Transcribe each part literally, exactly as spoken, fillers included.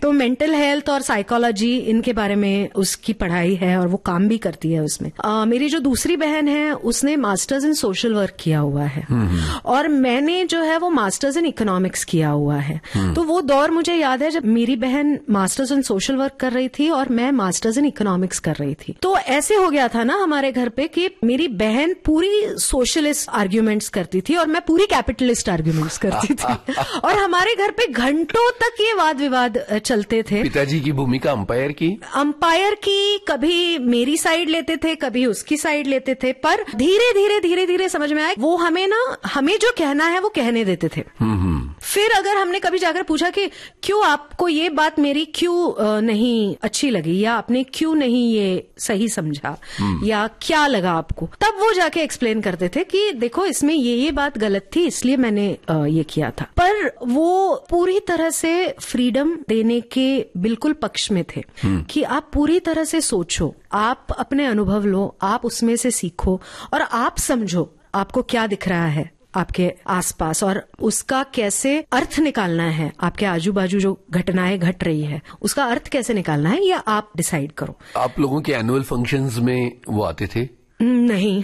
तो mental health और psychology इनके बारे में उसकी पढ़ाई है और वो काम भी करती है उसमें। आ, मेरी जो दूसरी बहन है उसने मास्टर्स इन सोशल वर्क किया हुआ है और मैंने जो है वो मास्टर्स इन इकोनॉमिक्स किया हुआ है। तो वो दौर मुझे याद है जब मेरी बहन मास्टर्स इन सोशल वर्क कर रही थी और मैं मास्टर्स इन इकोनॉमिक्स कर रही थी। तो ऐसे हो गया था ना हमारे घर पे कि मेरी बहन पूरी सोशलिस्ट आर्ग्यूमेंट्स करती थी और मैं पूरी कैपिटलिस्ट आर्ग्यूमेंट्स करती थी और हमारे घर पे घंटों तक ये वाद विवाद चलते थे। पिताजी की भूमिका अंपायर की अंपायर की कभी मेरी साइड लेते थे, कभी उसकी साइड लेते थे, पर धीरे धीरे धीरे धीरे समझ में आया वो हमें ना हमें जो कहना है वो कहने देते थे। फिर अगर हमने कभी जाकर पूछा कि क्यों आपको ये बात मेरी क्यों नहीं अच्छी लगी या आपने क्यों नहीं ये सही समझा या क्या लगा आपको, तब वो जाके एक्सप्लेन करते थे कि देखो इसमें ये ये बात गलत थी इसलिए मैंने ये किया था। पर वो पूरी तरह से फ्रीडम देने के बिल्कुल पक्ष में थे कि आप पूरी तरह से सोचो, आप अपने अनुभव लो, आप उसमें से सीखो और आप समझो आपको क्या दिख रहा है आपके आसपास और उसका कैसे अर्थ निकालना है। आपके आजू बाजू जो घटनाएं घट रही है उसका अर्थ कैसे निकालना है या आप डिसाइड करो। आप लोगों के एनुअल फंक्शंस में वो आते थे? नहीं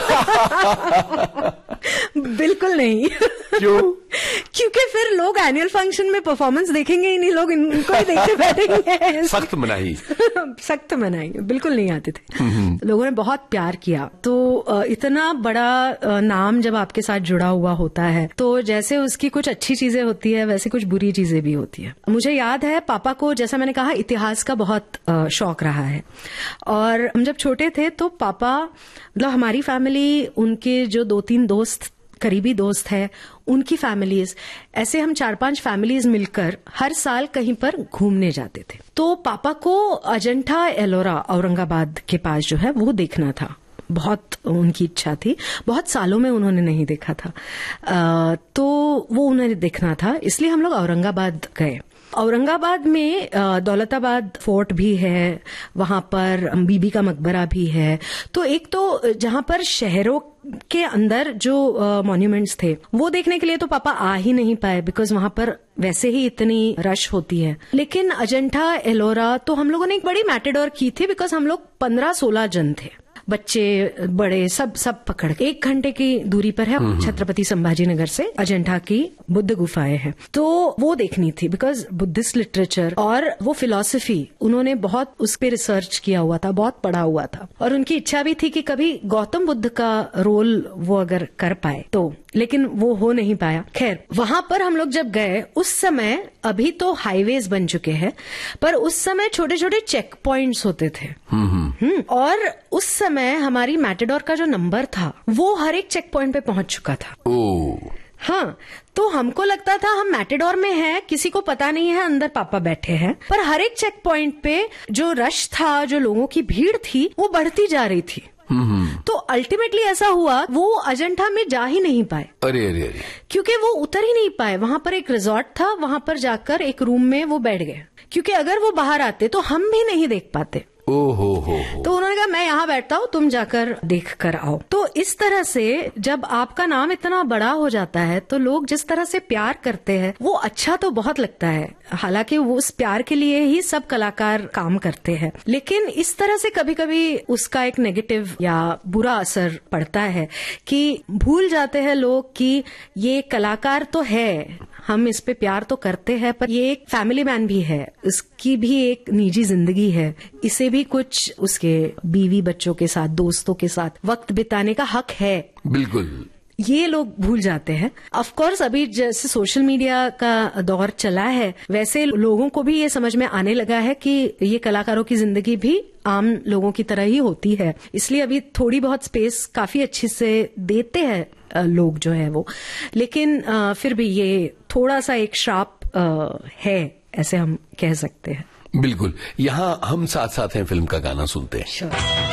बिल्कुल नहीं। क्यों? क्योंकि फिर लोग एनुअल फंक्शन में परफॉर्मेंस देखेंगे ही नहीं, लोग इनको ही देखते बैठेंगे। सख्त मनाही सख्त मनाही बिल्कुल नहीं आते थे। लोगों ने बहुत प्यार किया। तो इतना बड़ा नाम जब आपके साथ जुड़ा हुआ होता है तो जैसे उसकी कुछ अच्छी चीजें होती है वैसे कुछ बुरी चीजें भी होती है। मुझे याद है पापा को, जैसा मैंने कहा, इतिहास का बहुत शौक रहा है और हम जब छोटे थे तो पापा, मतलब हमारी फैमिली, उनके जो दो तीन दोस्त करीबी दोस्त है उनकी फैमिलीज, ऐसे हम चार पांच फैमिलीज मिलकर हर साल कहीं पर घूमने जाते थे। तो पापा को अजंठा एलोरा औरंगाबाद के पास जो है वो देखना था, बहुत उनकी इच्छा थी, बहुत सालों में उन्होंने नहीं देखा था। आ, तो वो उन्हें देखना था, इसलिए हम लोग औरंगाबाद गए। औरंगाबाद में दौलताबाद फोर्ट भी है, वहां पर बीबी का मकबरा भी है। तो एक तो जहां पर शहरों के अंदर जो मॉन्यूमेंट्स थे वो देखने के लिए तो पापा आ ही नहीं पाए बिकॉज वहां पर वैसे ही इतनी रश होती है। लेकिन अजंठा एलोरा तो हम लोगों ने एक बड़ी मैटेडोर की थी बिकॉज हम लोग पंद्रह सोलह जन थे, बच्चे बड़े सब सब पकड़ के। एक घंटे की दूरी पर है छत्रपति संभाजी नगर से अजंठा की बुद्ध गुफाएं हैं, तो वो देखनी थी बिकॉज बुद्धिस्ट लिटरेचर और वो फिलॉसफी उन्होंने बहुत उस पर रिसर्च किया हुआ था, बहुत पढ़ा हुआ था और उनकी इच्छा भी थी कि कभी गौतम बुद्ध का रोल वो अगर कर पाए तो, लेकिन वो हो नहीं पाया। खैर, वहां पर हम लोग जब गए उस समय, अभी तो हाईवेज बन चुके हैं, पर उस समय छोटे छोटे चेक पॉइंट्स होते थे। हम्म और उस समय हमारी मैटेडोर का जो नंबर था वो हर एक चेक पॉइंट पे पहुंच चुका था। ओ हाँ, तो हमको लगता था हम मैटेडोर में हैं, किसी को पता नहीं है अंदर पापा बैठे हैं, पर हर एक चेक पॉइंट पे जो रश था, जो लोगों की भीड़ थी वो बढ़ती जा रही थी। तो अल्टीमेटली ऐसा हुआ वो अजंठा में जा ही नहीं पाए। अरे अरे अरे क्योंकि वो उतर ही नहीं पाए। वहां पर एक रिजॉर्ट था, वहां पर जाकर एक रूम में वो बैठ गए, क्योंकि अगर वो बाहर आते तो हम भी नहीं देख पाते। ओ हो हो हो। तो उन्होंने कहा मैं यहाँ बैठता हूँ, तुम जाकर देख कर आओ। तो इस तरह से जब आपका नाम इतना बड़ा हो जाता है तो लोग जिस तरह से प्यार करते हैं वो अच्छा तो बहुत लगता है। हालांकि वो उस प्यार के लिए ही सब कलाकार काम करते हैं, लेकिन इस तरह से कभी कभी उसका एक नेगेटिव या बुरा असर पड़ता है कि भूल जाते हैं लोग कि ये कलाकार तो है, हम इस पे प्यार तो करते हैं, पर ये एक फैमिली मैन भी है, इसकी भी एक निजी जिंदगी है, इसे भी कुछ उसके बीवी बच्चों के साथ, दोस्तों के साथ वक्त बिताने का हक है। बिल्कुल, ये लोग भूल जाते हैं। ऑफ कोर्स अभी जैसे सोशल मीडिया का दौर चला है वैसे लोगों को भी ये समझ में आने लगा है कि ये कलाकारों की जिंदगी भी आम लोगों की तरह ही होती है, इसलिए अभी थोड़ी बहुत स्पेस काफी अच्छे से देते हैं लोग जो है वो, लेकिन फिर भी ये थोड़ा सा एक श्राप है, ऐसे हम कह सकते हैं। बिल्कुल। यहाँ हम साथ साथ हैं, फिल्म का गाना सुनते हैं। Sure.